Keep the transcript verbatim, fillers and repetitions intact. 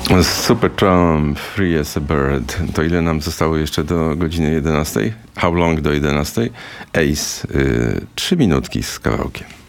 Supertramp, Free as a Bird. To ile nam zostało jeszcze do godziny jedenastej? How long do jedenastej? Ace, y, trzy minutki z kawałkiem.